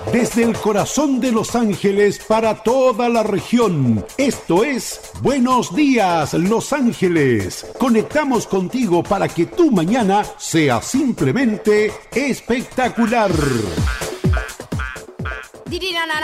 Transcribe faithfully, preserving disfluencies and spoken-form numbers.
Desde el corazón de Los Ángeles para toda la región. Esto es Buenos Días, Los Ángeles. Conectamos contigo para que tu mañana sea simplemente espectacular.